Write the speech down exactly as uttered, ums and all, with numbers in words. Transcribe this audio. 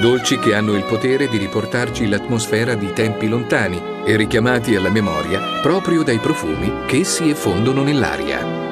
dolci che hanno il potere di riportarci l'atmosfera di tempi lontani e richiamati alla memoria proprio dai profumi che essi effondono nell'aria.